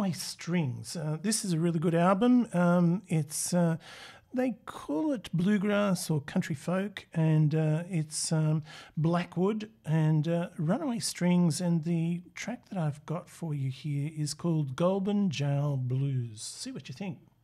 Runaway Strings. This is a really good album. They call it bluegrass or country folk, and it's Blackwood and Runaway Strings. And the track that I've got for you here is called Goulburn Jail Blues. See what you think.